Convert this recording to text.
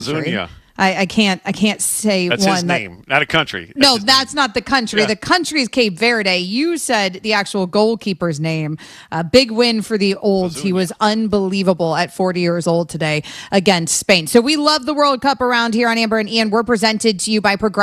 Zunia. I can't say That's one. his name, not a country. No, that's not the country. Yeah. The country is Cape Verde. You said the actual goalkeeper's name. Big win for the Olds. He was unbelievable at 40 years old today against Spain. So we love the World Cup around here on Amber and Ian. We're presented to you by Progressive.